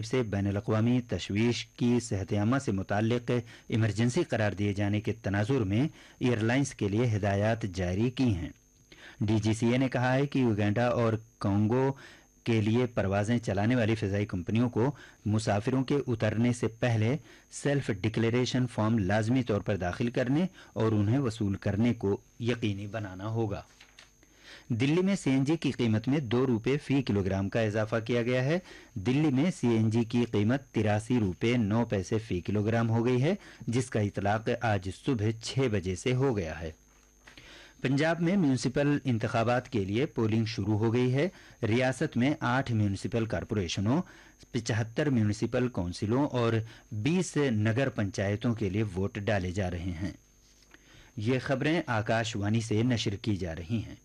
जानिब से बैनुल-अक़वामी तशवीश की सेहत-ए-आमा से मुताल्लिक इमरजेंसी करार दिए जाने के तनाजुर में एयरलाइंस के लिए हिदायत जारी की हैं। डीजीसीए ने कहा है कि युगांडा और कांगो के लिए परवाजें चलाने वाली फ़िज़ाई कंपनियों को मुसाफिरों के उतरने से पहले सेल्फ डिक्लेरेशन फॉर्म लाजमी तौर पर दाखिल करने और उन्हें वसूल करने को यकीनी बनाना होगा। दिल्ली में सीएनजी की कीमत में 2 रुपये फी किलोग्राम का इजाफा किया गया है। दिल्ली में सीएनजी की कीमत 83 रुपये 9 पैसे फी किलोग्राम हो गई है, जिसका इतलाक आज सुबह 6 बजे से हो गया है। पंजाब में म्यूनिसिपल इंतखाबात के लिए पोलिंग शुरू हो गई है। रियासत में 8 म्यूनिसिपल कॉरपोरेशनों, 75 म्यूनिसिपल काउंसिलों और 20 नगर पंचायतों के लिए वोट डाले जा रहे हैं। ये खबरें आकाशवाणी से नशर की जा रही हैं।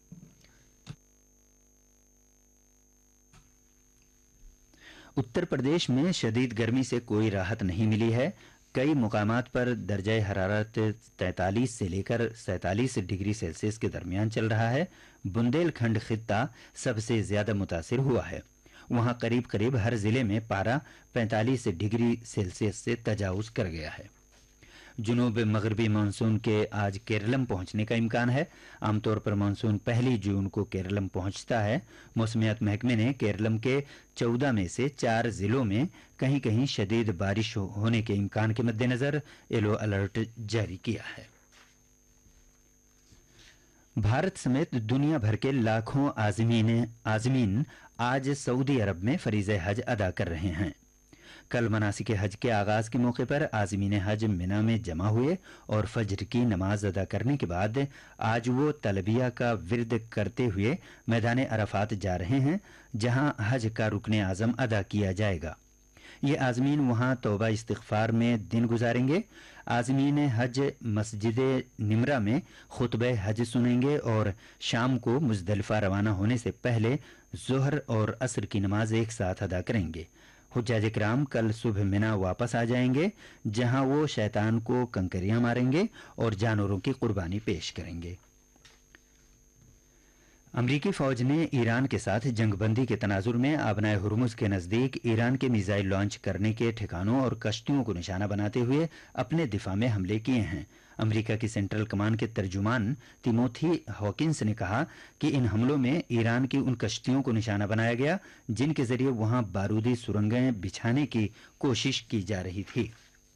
उत्तर प्रदेश में शदीद गर्मी से कोई राहत नहीं मिली है। कई मुकामात पर दर्जा हरारत 43 से लेकर 47 डिग्री सेल्सियस के दरमियान चल रहा है। बुंदेलखंड खित्ता सबसे ज्यादा मुतासिर हुआ है। वहां करीब करीब हर जिले में पारा 45 डिग्री सेल्सियस से तजावुज कर गया है। जुनूब मगरबी मानसून के आज केरलम पहुंचने का इम्कान है। आमतौर पर मानसून 1 जून को केरलम पहुंचता है। मौसमियात महकमे ने केरलम के 14 में से 4 जिलों में कहीं कहीं शदीद बारिश होने के इम्कान के मद्देनजर येलो अलर्ट जारी किया है। भारत समेत दुनिया भर के लाखों आज़मीन आज सऊदी अरब में फरीज़े हज अदा कर रहे हैं। कल मनासिक हज के आगाज के मौके पर आज़मीन हज मिना में जमा हुए और फजर की नमाज अदा करने के बाद आज वो तलबिया का विर्द करते हुए मैदान अरफात जा रहे हैं, जहां हज का रुकने आज़म अदा किया जाएगा। ये आज़मीन वहां तौबा इस्तिग़फ़ार में दिन गुजारेंगे। आज़मीन हज मस्जिद निमरा में खुतबे हज सुनेंगे और शाम को मुज़दलिफ़ा रवाना होने से पहले ज़ोहर और असर की नमाज एक साथ अदा करेंगे। हुज्जाज किराम कल सुबह मिना वापस आ जाएंगे, जहां वो शैतान को कंकरियां मारेंगे और जानवरों की कुर्बानी पेश करेंगे। अमरीकी फौज ने ईरान के साथ जंगबंदी के तनाजुर में आबनाए हुर्मुज़ के नज़दीक ईरान के मिसाइल लॉन्च करने के ठिकानों और कश्तियों को निशाना बनाते हुए अपने दिफा में हमले किए हैं। अमेरिका की सेंट्रल कमान के तर्जुमान तिमोथी हॉकिंस ने कहा कि इन हमलों में ईरान की उन कश्तियों को निशाना बनाया गया जिनके जरिए वहां बारूदी सुरंगें बिछाने की कोशिश की जा रही थी।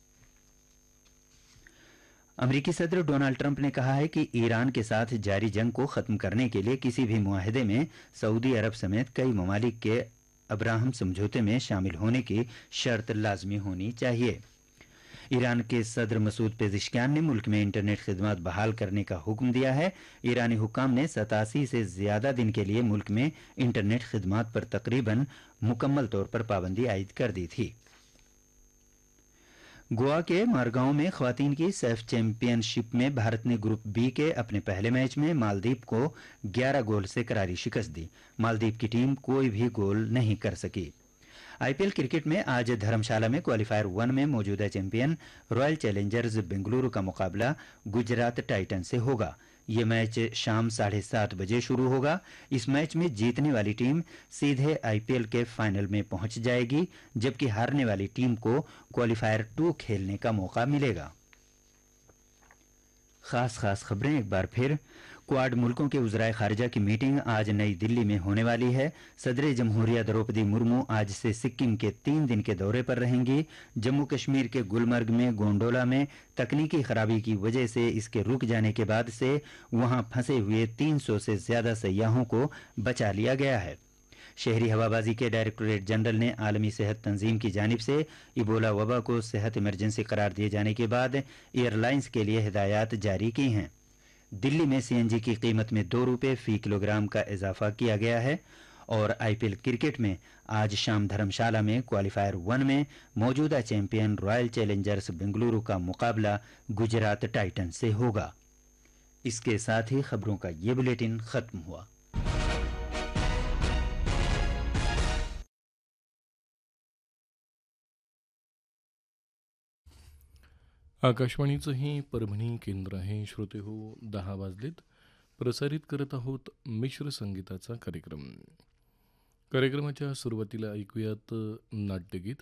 अमेरिकी सदर डोनाल्ड ट्रंप ने कहा है कि ईरान के साथ जारी जंग को खत्म करने के लिए किसी भी मुआहदे में सऊदी अरब समेत कई ममालिक के अब्राहम समझौते में शामिल होने की शर्त लाजमी होनी चाहिए। ईरान के सदर मसूद पेजिशकियान ने मुल्क में इंटरनेट खिदमत बहाल करने का हुक्म दिया है। ईरानी हुक्काम ने 87 से ज्यादा दिन के लिए मुल्क में इंटरनेट खिदमत पर तकरीबन मुकम्मल तौर पर पाबंदी आयद कर दी थी। गोवा के मारगांव में ख्वातीन की सेफ चैंपियनशिप में भारत ने ग्रुप बी के अपने पहले मैच में मालदीव को 11 गोल से करारी शिकस्त दी। मालदीव की टीम कोई भी गोल नहीं कर सकी। आईपीएल क्रिकेट में आज धर्मशाला में क्वालिफायर 1 में मौजूदा चैंपियन रॉयल चैलेंजर्स बेंगलुरु का मुकाबला गुजरात टाइटन से होगा। ये मैच शाम 7:30 बजे शुरू होगा। इस मैच में जीतने वाली टीम सीधे आईपीएल के फाइनल में पहुंच जाएगी, जबकि हारने वाली टीम को क्वालिफायर 2 खेलने का मौका मिलेगा। खास खबरें एक बार फिर। क्वाड मुल्कों के वज़राए खारिजा की मीटिंग आज नई दिल्ली में होने वाली है। सदर जमहूरिया द्रौपदी मुर्मू आज से सिक्किम के 3 दिन के दौरे पर रहेंगी। जम्मू कश्मीर के गुलमर्ग में गोंडोला में तकनीकी खराबी की वजह से इसके रुक जाने के बाद से वहां फंसे हुए 300 से ज्यादा सयाहों को बचा लिया गया है। शहरी हवाबाजी के डायरेक्टोरेट जनरल ने आलमी सेहत तंजीम की जानिब से इबोला वबा को सेहत इमरजेंसी करार दिए जाने के बाद एयरलाइंस के लिए हिदायत जारी की हैं। दिल्ली में सीएनजी की कीमत में 2 रुपये फी किलोग्राम का इजाफा किया गया है। और आईपीएल क्रिकेट में आज शाम धर्मशाला में क्वालिफायर 1 में मौजूदा चैंपियन रॉयल चैलेंजर्स बेंगलुरु का मुकाबला गुजरात टाइटन से होगा। इसके साथ ही खबरों का ये बुलेटिन खत्म हुआ। आकाशवाणीचं हे परभणी केंद्र आहे. श्रोते हो, 10 वाजलेत. प्रसारित करत आहोत मिश्र संगीताचा कार्यक्रमाच्या सुरुवातीला ऐकूयात नाट्यगीत.